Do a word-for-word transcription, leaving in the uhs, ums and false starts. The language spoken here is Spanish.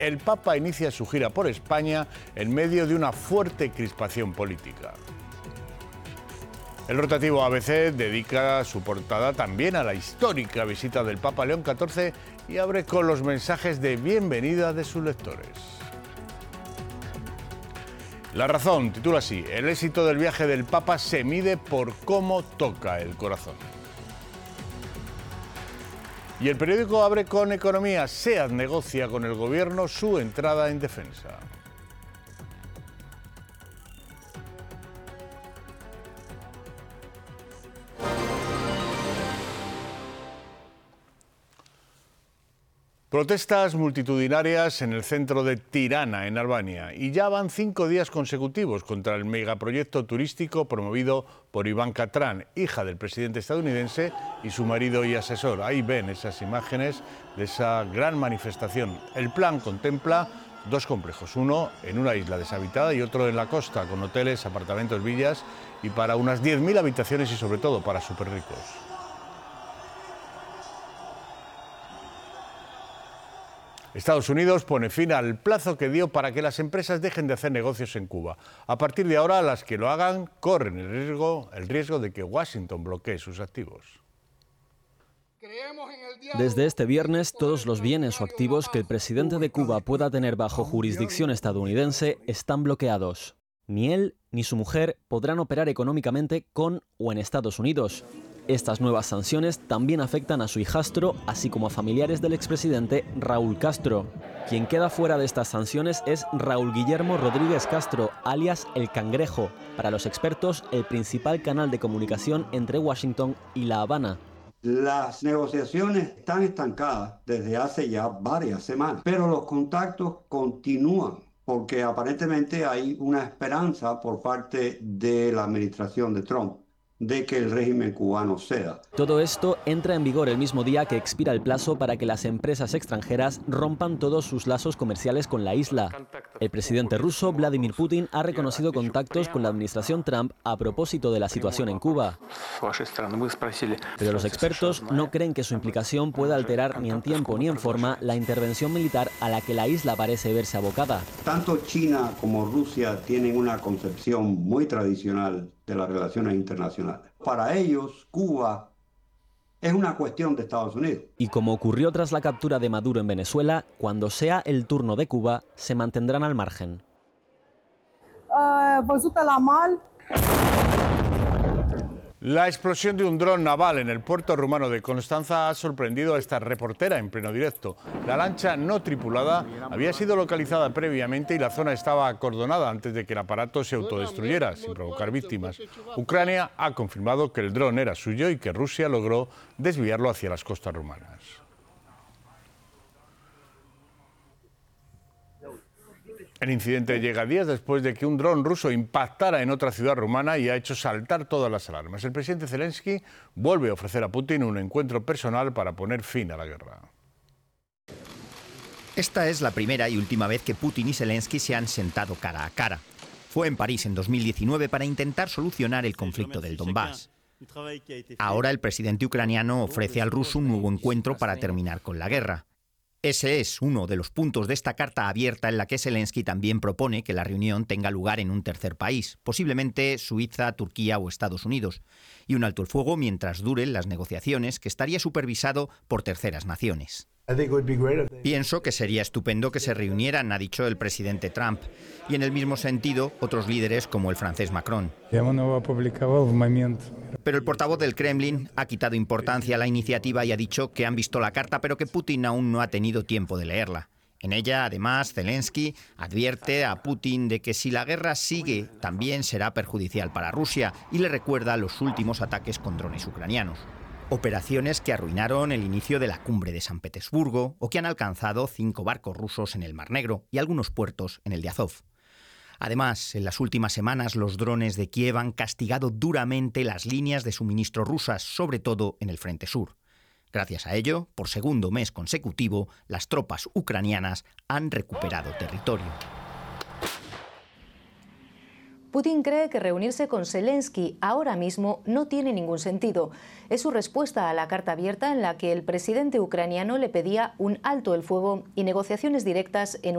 El Papa inicia su gira por España en medio de una fuerte crispación política. El rotativo A B C dedica su portada también a la histórica visita del Papa León catorce y abre con los mensajes de bienvenida de sus lectores. La Razón titula así: el éxito del viaje del Papa se mide por cómo toca el corazón. Y el periódico abre con economía: SEAT negocia con el gobierno su entrada en defensa. Protestas multitudinarias en el centro de Tirana, en Albania, y ya van cinco días consecutivos contra el megaproyecto turístico promovido por Ivanka Trump, hija del presidente estadounidense y su marido y asesor. Ahí ven esas imágenes de esa gran manifestación. El plan contempla dos complejos, uno en una isla deshabitada y otro en la costa, con hoteles, apartamentos, villas y para unas diez mil habitaciones y sobre todo para superricos. Estados Unidos pone fin al plazo que dio para que las empresas dejen de hacer negocios en Cuba. A partir de ahora, las que lo hagan corren el riesgo, el riesgo de que Washington bloquee sus activos. Desde este viernes, todos los bienes o activos que el presidente de Cuba pueda tener bajo jurisdicción estadounidense están bloqueados. Ni él ni su mujer podrán operar económicamente con o en Estados Unidos. Estas nuevas sanciones también afectan a su hijastro, así como a familiares del expresidente Raúl Castro. Quien queda fuera de estas sanciones es Raúl Guillermo Rodríguez Castro, alias El Cangrejo, para los expertos el principal canal de comunicación entre Washington y La Habana. Las negociaciones están estancadas desde hace ya varias semanas, pero los contactos continúan, porque aparentemente hay una esperanza por parte de la administración de Trump de que el régimen cubano ceda. Todo esto entra en vigor el mismo día que expira el plazo para que las empresas extranjeras rompan todos sus lazos comerciales con la isla. El presidente ruso Vladimir Putin ha reconocido contactos con la administración Trump a propósito de la situación en Cuba. Pero los expertos no creen que su implicación pueda alterar ni en tiempo ni en forma la intervención militar a la que la isla parece verse abocada. Tanto China como Rusia tienen una concepción muy tradicional de las relaciones internacionales. Para ellos, Cuba es una cuestión de Estados Unidos. Y como ocurrió tras la captura de Maduro en Venezuela, cuando sea el turno de Cuba, se mantendrán al margen. La explosión de un dron naval en el puerto rumano de Constanza ha sorprendido a esta reportera en pleno directo. La lancha no tripulada había sido localizada previamente y la zona estaba acordonada antes de que el aparato se autodestruyera, sin provocar víctimas. Ucrania ha confirmado que el dron era suyo y que Rusia logró desviarlo hacia las costas rumanas. El incidente llega días después de que un dron ruso impactara en otra ciudad rumana y ha hecho saltar todas las alarmas. El presidente Zelensky vuelve a ofrecer a Putin un encuentro personal para poner fin a la guerra. Esta es la primera y última vez que Putin y Zelensky se han sentado cara a cara. Fue en París en dos mil diecinueve para intentar solucionar el conflicto del Donbass. Ahora el presidente ucraniano ofrece al ruso un nuevo encuentro para terminar con la guerra. Ese es uno de los puntos de esta carta abierta en la que Zelensky también propone que la reunión tenga lugar en un tercer país, posiblemente Suiza, Turquía o Estados Unidos, y un alto el fuego mientras duren las negociaciones que estaría supervisado por terceras naciones. Pienso que sería estupendo que se reunieran, ha dicho el presidente Trump, y en el mismo sentido otros líderes como el francés Macron. Pero el portavoz del Kremlin ha quitado importancia a la iniciativa y ha dicho que han visto la carta, pero que Putin aún no ha tenido tiempo de leerla. En ella, además, Zelensky advierte a Putin de que si la guerra sigue, también será perjudicial para Rusia y le recuerda los últimos ataques con drones ucranianos. Operaciones que arruinaron el inicio de la cumbre de San Petersburgo o que han alcanzado cinco barcos rusos en el Mar Negro y algunos puertos en el de Azov. Además, en las últimas semanas los drones de Kiev han castigado duramente las líneas de suministro rusas, sobre todo en el frente sur. Gracias a ello, por segundo mes consecutivo, las tropas ucranianas han recuperado territorio. Putin cree que reunirse con Zelensky ahora mismo no tiene ningún sentido. Es su respuesta a la carta abierta en la que el presidente ucraniano le pedía un alto el fuego y negociaciones directas en